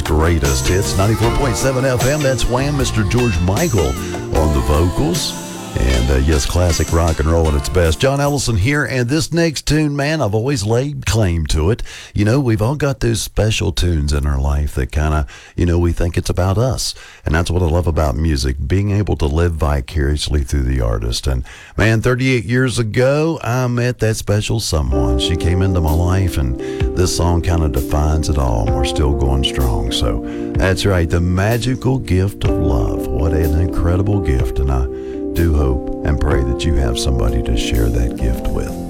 greatest hits. 94.7 FM, that's Wham! Mr. George Michael on the vocals. And yes, classic rock and roll at its best. John Ellison here, and this next tune, man, I've always laid claim to it. You know, we've all got those special tunes in our life that kind of, we think it's about us. And that's what I love about music, being able to live vicariously through the artist. And man, 38 years ago, I met that special someone. She came into my life, and this song kind of defines it all. And we're still going strong. So that's right, the magical gift of love. What an incredible gift. And I do hope and pray that you have somebody to share that gift with.